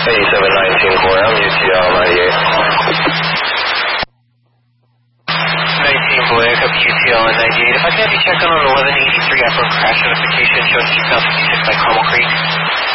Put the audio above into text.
8719 Corey, I'm UTL 98. 19 Blake, up UTL 98. If I can have you check on 1183 after crash notification showing 2056 by Carmel Creek.